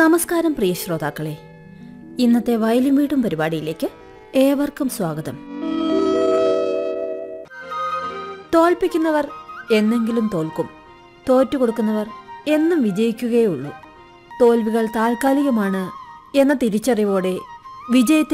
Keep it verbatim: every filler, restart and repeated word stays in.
നമസ്കാരം പ്രിയ ശ്രോതാക്കളെ, ഇന്നത്തെ വയലും വീടും പരിപാടിയിലേക്ക് ഏവർക്കും സ്വാഗതം. തോൽപ്പിക്കുന്നവർ എന്നെങ്കിലും തോൽക്കും, തോറ്റുകൊടുക്കുന്നവർ എന്നും വിജയിക്കുകയുള്ളൂ. തോൽവികൾ താൽക്കാലികമാണ് എന്ന തിരിച്ചറിവോടെ വിജയത്തിൽ